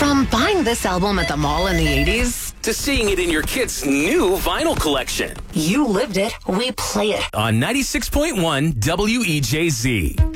From buying this album at the mall in the 80s to seeing it in your kid's new vinyl collection. You lived it, we play it. On 96.1 WEJZ.